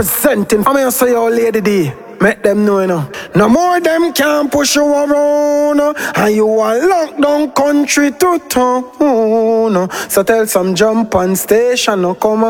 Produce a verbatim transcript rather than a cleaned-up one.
Presenting for me, I say, your lady D. Make them know, you know. No more them can push you around, uh, and you are locked down country to town. Uh, so tell some jump on station, uh, come on.